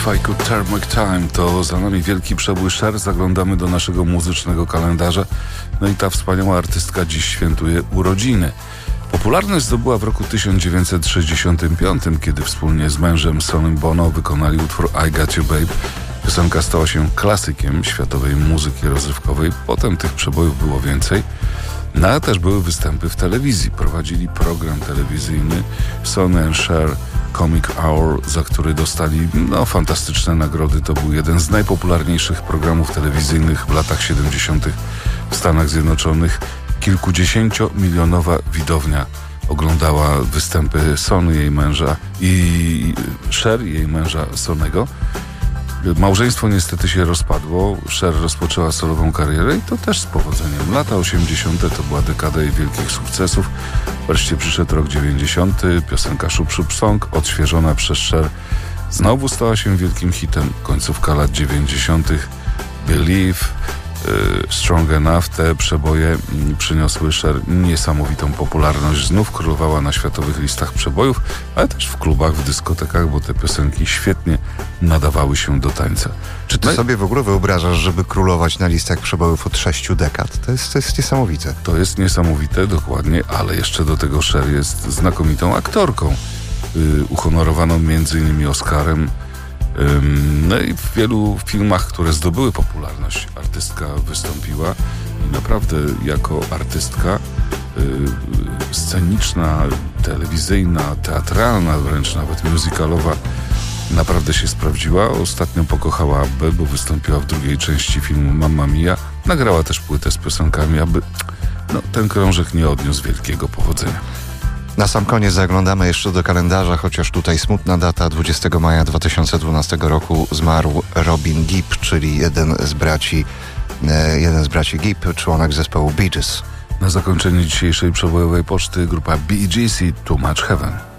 If I Could Turn Back Time, to za nami wielki przebój Cher. Zaglądamy do naszego muzycznego kalendarza. No i ta wspaniała artystka dziś świętuje urodziny. Popularność zdobyła w roku 1965, kiedy wspólnie z mężem Sonnym Bono wykonali utwór I Got You Babe. Piosenka stała się klasykiem światowej muzyki rozrywkowej. Potem tych przebojów było więcej. No ale też były występy w telewizji. Prowadzili program telewizyjny Sonny and Cher Comic Hour, za który dostali fantastyczne nagrody. To był jeden z najpopularniejszych programów telewizyjnych w latach 70. w Stanach Zjednoczonych. Kilkudziesięciomilionowa widownia oglądała występy Sonny, jej męża, i Cher, jej męża Sonnego. Małżeństwo niestety się rozpadło. Cher rozpoczęła solową karierę i to też z powodzeniem. Lata 80. to była dekada jej wielkich sukcesów. Wreszcie przyszedł rok 90. Piosenka Shup Shup Song, odświeżona przez Cher, znowu stała się wielkim hitem. Końcówka lat 90. Believe, Strong Enough, te przeboje przyniosły Cher niesamowitą popularność. Znów królowała na światowych listach przebojów, ale też w klubach, w dyskotekach, bo te piosenki świetnie nadawały się do tańca. Czy ty sobie w ogóle wyobrażasz, żeby królować na listach przebojów od 6 dekad? To jest niesamowite. To jest niesamowite, dokładnie, ale jeszcze do tego Cher jest znakomitą aktorką, uhonorowaną m.in. Oscarem. No i w wielu filmach, które zdobyły popularność, artystka wystąpiła i naprawdę jako artystka sceniczna, telewizyjna, teatralna, wręcz nawet musicalowa, naprawdę się sprawdziła. Ostatnio pokochała Abbę, bo wystąpiła w drugiej części filmu Mamma Mia. Nagrała też płytę z piosenkami, aby ten krążek nie odniósł wielkiego powodzenia. Na sam koniec zaglądamy jeszcze do kalendarza, chociaż tutaj smutna data. 20 maja 2012 roku zmarł Robin Gibb, czyli jeden z braci Gibb, członek zespołu Bee Gees. Na zakończenie dzisiejszej przebojowej poczty grupa Bee Gees i Too Much Heaven.